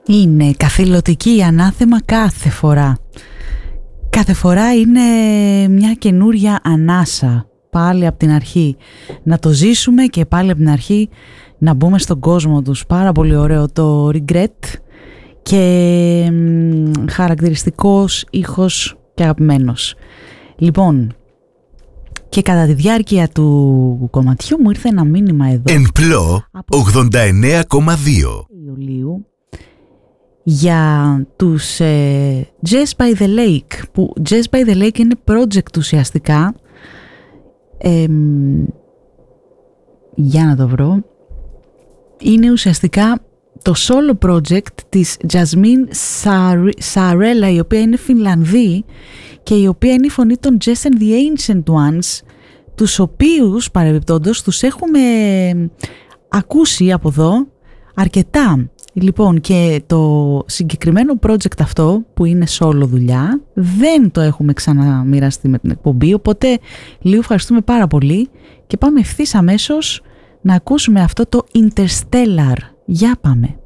Είναι καθηλωτική ανάθεμα κάθε φορά. Κάθε φορά είναι μια καινούρια ανάσα. Πάλι από την αρχή να το ζήσουμε και πάλι από την αρχή να μπούμε στον κόσμο τους. Πάρα πολύ ωραίο το regret και χαρακτηριστικός ήχος και αγαπημένος. Λοιπόν, και κατά τη διάρκεια του κομματιού μου ήρθε ένα μήνυμα εδώ. Εν πλώ 89,2 Ιουλίου για τους Jazz by the Lake, που Jazz by the Lake είναι project ουσιαστικά, για να το βρω, είναι ουσιαστικά το solo project της Jasmine Sarella, η οποία είναι Φινλανδή και η οποία είναι η φωνή των Jazz and the Ancient Ones, τους οποίους παρεμπιπτόντως τους έχουμε ακούσει από εδώ αρκετά. Λοιπόν, και το συγκεκριμένο project αυτό που είναι solo δουλειά δεν το έχουμε ξαναμοιραστεί με την εκπομπή, οπότε λίγο ευχαριστούμε πάρα πολύ και πάμε ευθύς αμέσως να ακούσουμε αυτό το Interstellar. Για πάμε.